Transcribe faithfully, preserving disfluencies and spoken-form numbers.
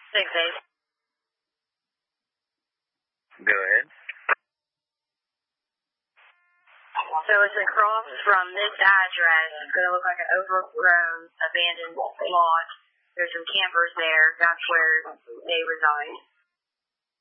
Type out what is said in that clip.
Six eight. Go ahead. So it's across from this address. It's going to look like an overgrown, abandoned lot. There's some campers there. That's where they reside.